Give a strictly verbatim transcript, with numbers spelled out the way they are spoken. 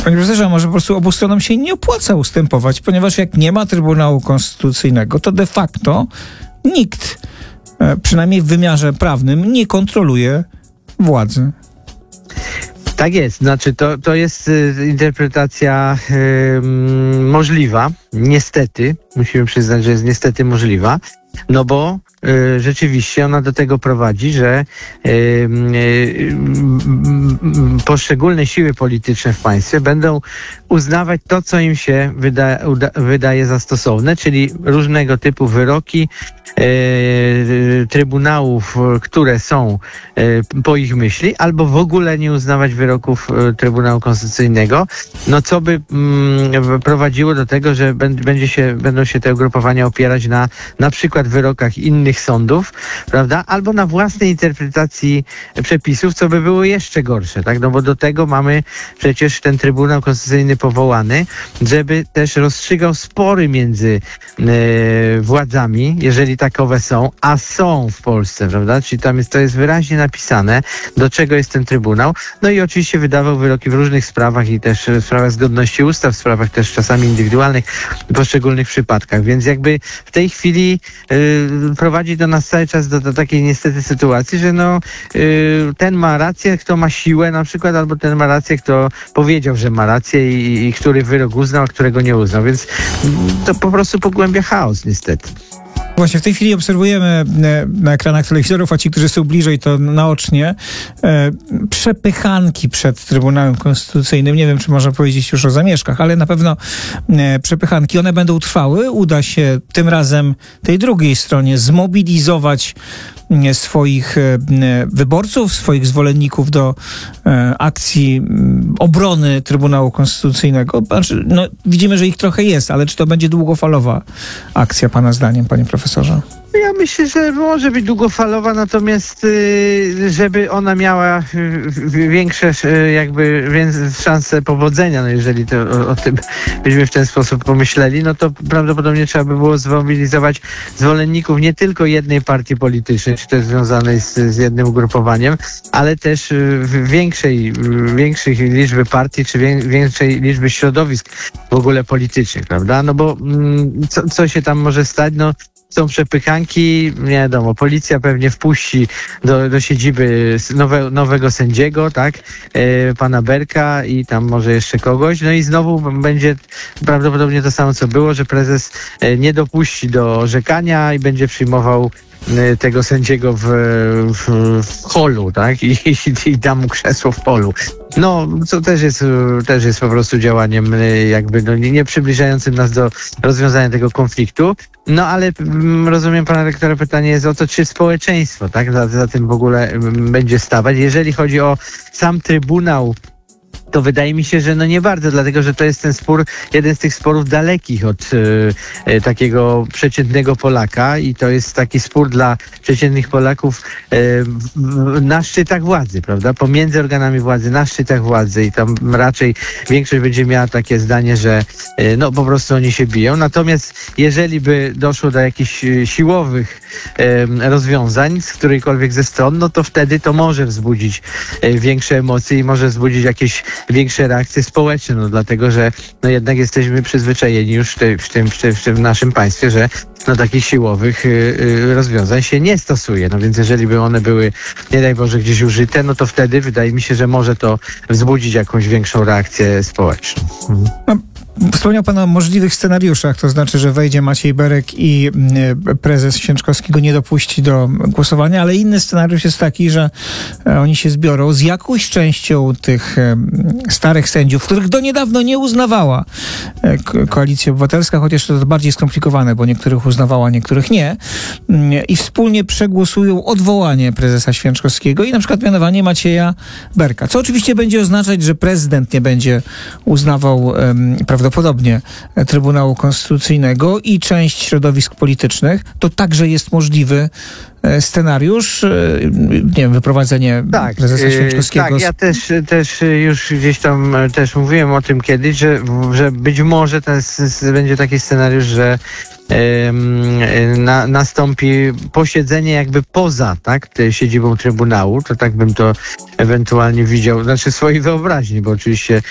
Panie profesorze, może po prostu obu stronom się nie opłaca ustępować, ponieważ jak nie ma Trybunału Konstytucyjnego, to de facto nikt, przynajmniej w wymiarze prawnym, nie kontroluje władzy. Tak jest, znaczy to, to jest y, interpretacja y, możliwa, niestety, musimy przyznać, że jest niestety możliwa, no bo y, rzeczywiście ona do tego prowadzi, że y, y, y, poszczególne siły polityczne w państwie będą uznawać to, co im się wyda, uda, wydaje za stosowne, czyli różnego typu wyroki y, trybunałów, które są y, po ich myśli, albo w ogóle nie uznawać wyroków y, Trybunału Konstytucyjnego, no co by y, prowadziło do tego, że będzie się, będą się te ugrupowania opierać na na przykład wyrokach innych sądów, prawda, albo na własnej interpretacji przepisów, co by było jeszcze gorsze, tak, no bo do tego mamy przecież ten Trybunał Konstytucyjny powołany, żeby też rozstrzygał spory między e, władzami, jeżeli takowe są, a są w Polsce, prawda, czyli tam jest, to jest wyraźnie napisane, do czego jest ten Trybunał, no i oczywiście wydawał wyroki w różnych sprawach i też w sprawach zgodności ustaw, w sprawach też czasami indywidualnych, w poszczególnych przypadkach, więc jakby w tej chwili y, prowadzi to nas cały czas do, do takiej niestety sytuacji, że no y, ten ma rację, kto ma siłę na przykład, albo ten ma rację, kto powiedział, że ma rację i, i który wyrok uznał, a którego nie uznał, więc y, to po prostu pogłębia chaos niestety. Właśnie w tej chwili obserwujemy na ekranach telewizorów, a ci, którzy są bliżej, to naocznie, e, przepychanki przed Trybunałem Konstytucyjnym. Nie wiem, czy można powiedzieć już o zamieszkach, ale na pewno e, przepychanki. One będą trwały. Uda się tym razem tej drugiej stronie zmobilizować e, swoich e, wyborców, swoich zwolenników do e, akcji m, obrony Trybunału Konstytucyjnego. Znaczy, no, widzimy, że ich trochę jest, ale czy to będzie długofalowa akcja, pana zdaniem, panie profesorze? Ja myślę, że może być długofalowa, natomiast żeby ona miała większe jakby szanse powodzenia, no jeżeli to o, o tym byśmy w ten sposób pomyśleli, no to prawdopodobnie trzeba by było zmobilizować zwolenników nie tylko jednej partii politycznej, czy też związanej z, z jednym ugrupowaniem, ale też większej, większej liczby partii, czy wię, większej liczby środowisk w ogóle politycznych, prawda? No bo co, co się tam może stać? No są przepychanki, nie wiadomo, policja pewnie wpuści do, do siedziby nowe, nowego sędziego, tak, e, pana Berka i tam może jeszcze kogoś, no i znowu będzie prawdopodobnie to samo, co było, że prezes e, nie dopuści do orzekania i będzie przyjmował tego sędziego w, w, w holu, tak? I, i, i da mu krzesło w polu. No, co też jest, też jest po prostu działaniem jakby no, nie przybliżającym nas do rozwiązania tego konfliktu. No, ale rozumiem pana rektora, pytanie jest o to, czy społeczeństwo, tak? Za, za tym w ogóle będzie stawać. Jeżeli chodzi o sam Trybunał, to wydaje mi się, że no nie bardzo, dlatego że to jest ten spór, jeden z tych sporów dalekich od e, e, takiego przeciętnego Polaka i to jest taki spór dla przeciętnych Polaków e, w, na szczytach władzy, prawda? Pomiędzy organami władzy, na szczytach władzy i tam raczej większość będzie miała takie zdanie, że e, no po prostu oni się biją. Natomiast jeżeli by doszło do jakichś siłowych e, rozwiązań z którejkolwiek ze stron, no to wtedy to może wzbudzić e, większe emocje i może wzbudzić jakieś większe reakcje społeczne, no dlatego, że no jednak jesteśmy przyzwyczajeni już w, tej, w, tym, w, tym, w tym naszym państwie, że no takich siłowych y, y, rozwiązań się nie stosuje. No więc jeżeli by one były, nie daj Boże, gdzieś użyte, no to wtedy wydaje mi się, że może to wzbudzić jakąś większą reakcję społeczną. Mhm. Wspomniał pan o możliwych scenariuszach, to znaczy, że wejdzie Maciej Berek i prezes Święczkowski go nie dopuści do głosowania, ale inny scenariusz jest taki, że oni się zbiorą z jakąś częścią tych starych sędziów, których do niedawno nie uznawała Koalicja Obywatelska, chociaż to bardziej skomplikowane, bo niektórych uznawała, niektórych nie, i wspólnie przegłosują odwołanie prezesa Święczkowskiego i na przykład mianowanie Macieja Berka, co oczywiście będzie oznaczać, że prezydent nie będzie uznawał um, prawdopodobnie Trybunału Konstytucyjnego i część środowisk politycznych. To także jest możliwy scenariusz, nie wiem, wyprowadzenie tak, prezesa Święczkowskiego. Tak, ja też, też już gdzieś tam też mówiłem o tym kiedyś, że, że być może ten, będzie taki scenariusz, że Na, nastąpi posiedzenie jakby poza, tak, siedzibą Trybunału, to tak bym to ewentualnie widział, znaczy swojej wyobraźni, bo oczywiście